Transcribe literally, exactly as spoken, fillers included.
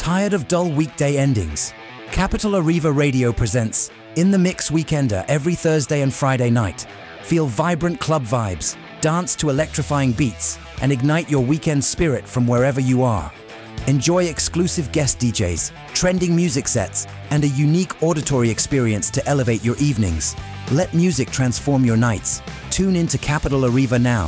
Tired of dull weekday endings? Capital Arriva Radio presents In the Mix Weekender every Thursday and Friday night. Feel vibrant club vibes, dance to electrifying beats, and ignite your weekend spirit from wherever you are. Enjoy exclusive guest D Js, trending music sets, and a unique auditory experience to elevate your evenings. Let music transform your nights. Tune in to Capital Arriva now.